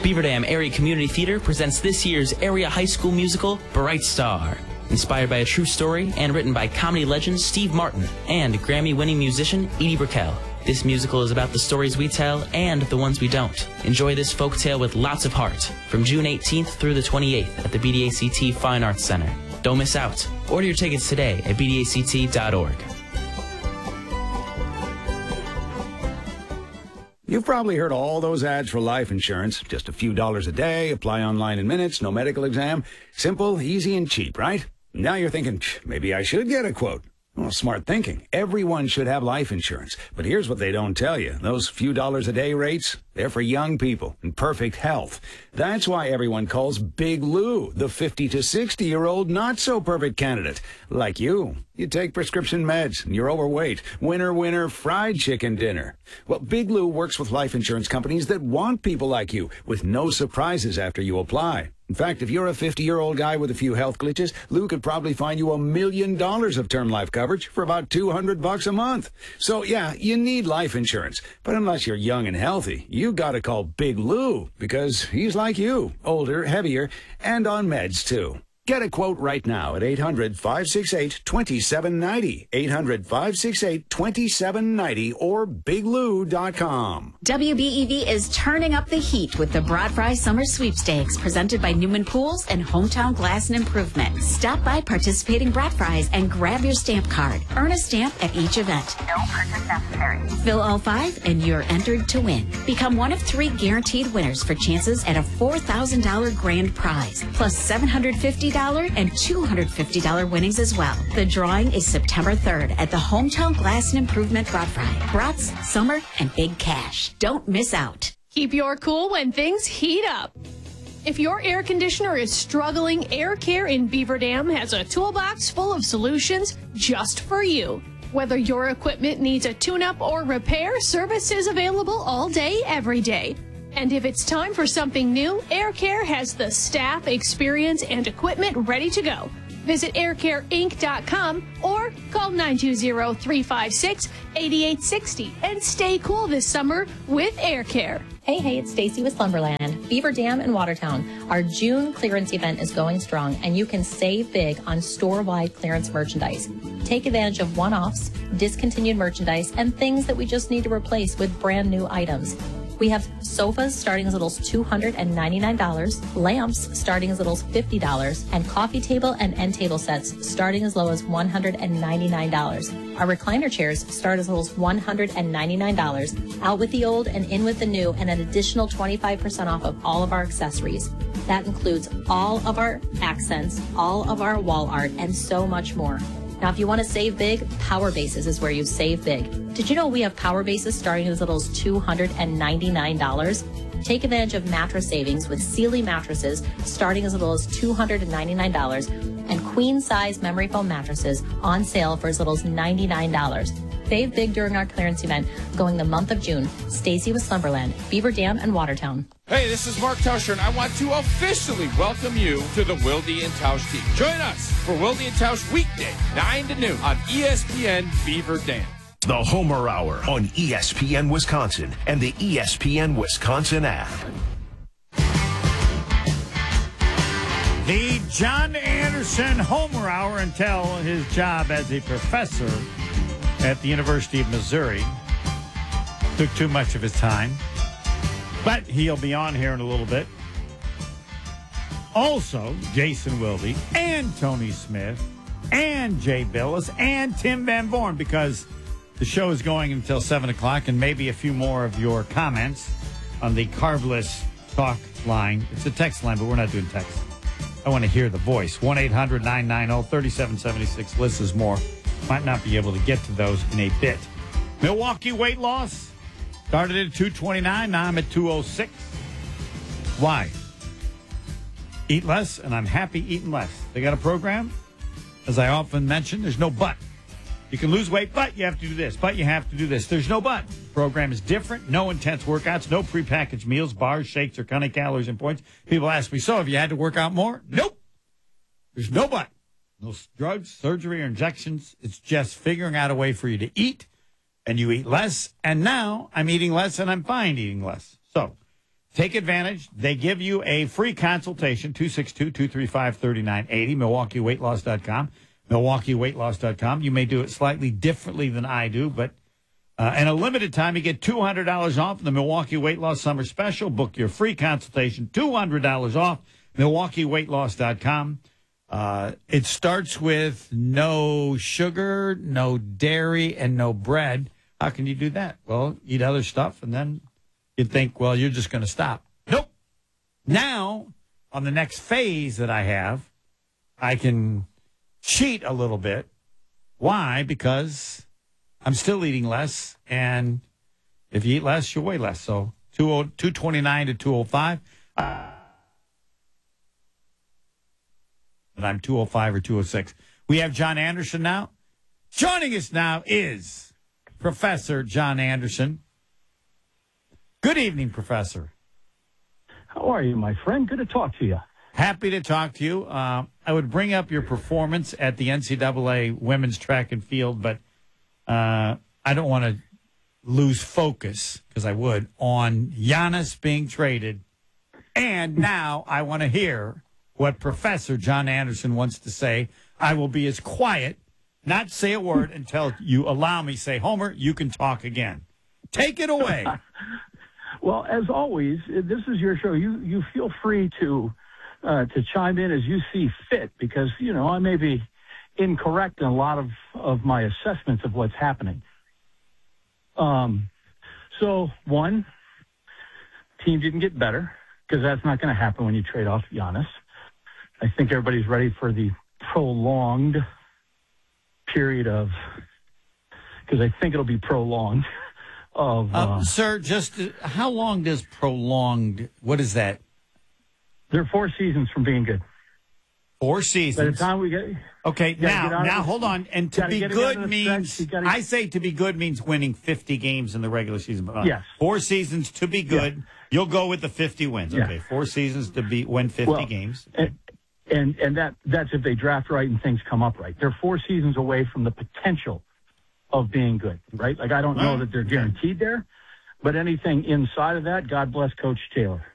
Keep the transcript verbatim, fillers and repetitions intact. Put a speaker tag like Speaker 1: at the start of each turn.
Speaker 1: Beaver Dam Area Community Theater presents this year's area high school musical, Bright Star. Inspired by a true story and written by comedy legend Steve Martin and Grammy-winning musician Edie Brickell. This musical is about the stories we tell and the ones we don't. Enjoy this folktale with lots of heart from June eighteenth through the twenty-eighth at the B D A C T Fine Arts Center. Don't miss out. Order your tickets today at b d a c t dot org.
Speaker 2: You've probably heard all those ads for life insurance. Just a few dollars a day, apply online in minutes, no medical exam. Simple, easy, and cheap, right? Now you're thinking, maybe I should get a quote. Well, smart thinking. Everyone should have life insurance. But here's what they don't tell you. Those few dollars a day rates, they're for young people in perfect health. That's why everyone calls Big Lou the fifty to sixty-year-old not-so-perfect candidate. Like you. You take prescription meds, and you're overweight. Winner, winner, fried chicken dinner. Well, Big Lou works with life insurance companies that want people like you, with no surprises after you apply. In fact, if you're a fifty-year-old guy with a few health glitches, Lou could probably find you a million dollars of term life coverage for about two hundred bucks a month. So, yeah, you need life insurance. But unless you're young and healthy, you gotta call Big Lou, because he's like you, older, heavier, and on meds, too. Get a quote right now at eight hundred, five six eight, two seven nine zero, eight hundred, five six eight, two seven nine zero, or big lou dot com.
Speaker 3: W B E V is turning up the heat with the Broad Fry Summer Sweepstakes presented by Newman Pools and Hometown Glass and Improvement. Stop by participating Broad Fries and grab your stamp card. Earn a stamp at each event.
Speaker 4: No purchase necessary.
Speaker 3: Fill all five and you're entered to win. Become one of three guaranteed winners for chances at a four thousand dollars grand prize, plus seven hundred fifty dollars and two hundred fifty dollars winnings as well. The drawing is September third at the Hometown Glass and Improvement Broad Fry. Brats, summer, and big cash. Don't miss out.
Speaker 5: Keep your cool when things heat up. If your air conditioner is struggling, Air Care in Beaver Dam has a toolbox full of solutions just for you. Whether your equipment needs a tune-up or repair, service is available all day, every day. And if it's time for something new, Air Care has the staff, experience, and equipment ready to go. Visit air care inc dot com or call nine two zero, three five six, eight eight six zero and stay cool this summer with Air Care.
Speaker 6: Hey, hey, it's Stacy with Slumberland, Beaver Dam and Watertown. Our June clearance event is going strong, and you can save big on store-wide clearance merchandise. Take advantage of one-offs, discontinued merchandise, and things that we just need to replace with brand new items. We have sofas starting as little as two hundred ninety-nine dollars, lamps starting as little as fifty dollars, and coffee table and end table sets starting as low as one hundred ninety-nine dollars. Our recliner chairs start as little as one hundred ninety-nine dollars, out with the old and in with the new, and an additional twenty-five percent off of all of our accessories. That includes all of our accents, all of our wall art, and so much more. Now, if you want to save big, Power Bases is where you save big. Did you know we have Power Bases starting as little as two hundred ninety-nine dollars? Take advantage of mattress savings with Sealy mattresses starting as little as two hundred ninety-nine dollars and queen-size memory foam mattresses on sale for as little as ninety-nine dollars. Save big during our clearance event going the month of June. Stacy with Slumberland, Beaver Dam, and Watertown.
Speaker 7: Hey, this is Mark Tauscher, and I want to officially welcome you to the Wilde and Tausch team. Join us for Wilde and Tausch weekday, nine to noon on E S P N Beaver Dam.
Speaker 8: The Homer Hour on E S P N Wisconsin and the E S P N Wisconsin app.
Speaker 9: The John Anderson Homer Hour until his job as a professor at the University of Missouri took too much of his time. But he'll be on here in a little bit. Also, Jason Wilde and Tony Smith and Jay Billis and Tim Van Born, because the show is going until seven o'clock, and maybe a few more of your comments on the Carbless talk line. It's a text line, but we're not doing text. I want to hear the voice. one eight hundred nine nine zero three seven seven six. Lists is more. Might not be able to get to those in a bit. Milwaukee weight loss started at two twenty-nine. Now I'm at two oh six. Why? Eat less, and I'm happy eating less. They got a program. As I often mention, there's no but. You can lose weight, but you have to do this. But you have to do this. There's no but. The program is different. No intense workouts. No prepackaged meals, bars, shakes, or counting calories and points. People ask me, so have you had to work out more? Nope. There's no but. No drugs, surgery, or injections. It's just figuring out a way for you to eat, and you eat less. And now I'm eating less, and I'm fine eating less. So Take advantage. They give you a free consultation, two six two, two three five, three nine eight zero, Milwaukee Weight Loss dot com. Milwaukee Weight Loss dot com. You may do it slightly differently than I do, but uh, in a limited time, you get two hundred dollars off the Milwaukee Weight Loss Summer Special. Book your free consultation, two hundred dollars off, Milwaukee Weight Loss dot com. Uh, it starts with no sugar, no dairy, and no bread. How can you do that? Well, eat other stuff, and then you'd think, well, you're just going to stop. Nope. Now, on the next phase that I have, I can cheat a little bit. Why? Because I'm still eating less, and if you eat less, you weigh less. So two twenty-nine to two oh five. Uh, and I'm two oh five or two oh six. We have John Anderson now. Joining us now is Professor John Anderson. Good evening, Professor.
Speaker 4: How are you, my friend? Good to talk to you.
Speaker 9: Happy to talk to you. Uh, I would bring up your performance at the N C double A women's track and field, but uh, I don't want to lose focus, because I would, on Giannis being traded. And now I want to hear what Professor John Anderson wants to say. I will be as quiet, not say a word, until you allow me. Say, Homer, you can talk again. Take it away.
Speaker 4: Well, as always, this is your show. You you feel free to uh, to chime in as you see fit, because, you know, I may be incorrect in a lot of, of my assessments of what's happening. Um, so, one, team didn't get better, because that's not going to happen when you trade off Giannis. I think everybody's ready for the prolonged period of, because I think it'll be prolonged, of...
Speaker 9: Uh,
Speaker 4: uh,
Speaker 9: sir, just uh, how long does prolonged, what is that?
Speaker 4: They're four seasons from being good.
Speaker 9: Four seasons.
Speaker 4: By the time we get...
Speaker 9: Okay, now, now, hold on. And to be good means,
Speaker 4: gotta,
Speaker 9: I say to be good means winning fifty games in the regular season.
Speaker 4: Yes.
Speaker 9: Four seasons to be good. Yeah. You'll go with the fifty wins.
Speaker 4: Yeah.
Speaker 9: Okay, four seasons to be win fifty
Speaker 4: well,
Speaker 9: games.
Speaker 4: And, and and that that's if they draft right and things come up right. They're four seasons away from the potential of being good, right? Like, I don't know that they're guaranteed there, but anything inside of that, God bless Coach Taylor.